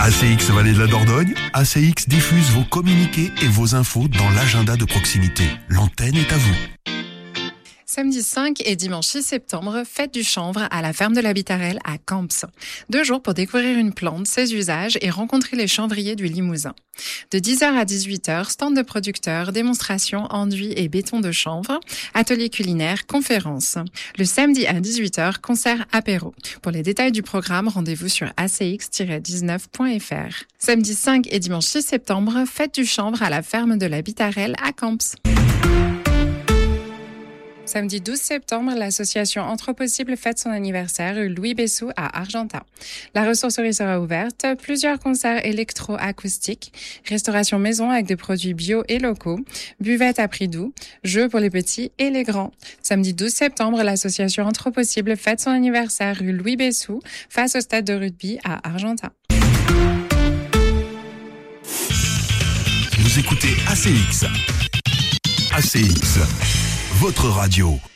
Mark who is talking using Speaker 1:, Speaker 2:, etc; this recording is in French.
Speaker 1: ACX Vallée de la Dordogne, ACX diffuse vos communiqués et vos infos dans l'agenda de proximité. L'antenne est à vous.
Speaker 2: Samedi 5 et dimanche 6 septembre, fête du chanvre à la ferme de la Bitarelle à Camps. 2 jours pour découvrir une plante, ses usages et rencontrer les chanvriers du Limousin. De 10h à 18h, stand de producteurs, démonstrations, enduits et béton de chanvre, ateliers culinaires, conférences. Le samedi à 18h, concert apéro. Pour les détails du programme, rendez-vous sur acx-19.fr. Samedi 5 et dimanche 6 septembre, fête du chanvre à la ferme de la Bitarelle à Camps. Samedi 12 septembre, l'association Anthropossible fête son anniversaire rue Louis Bessou à Argentat. La ressourcerie sera ouverte, plusieurs concerts électro-acoustiques, restauration maison avec des produits bio et locaux, buvette à prix doux, jeux pour les petits et les grands. Samedi 12 septembre, l'association Anthropossible fête son anniversaire rue Louis Bessou face au stade de rugby à Argentat.
Speaker 1: Vous écoutez ACX. ACX, votre radio.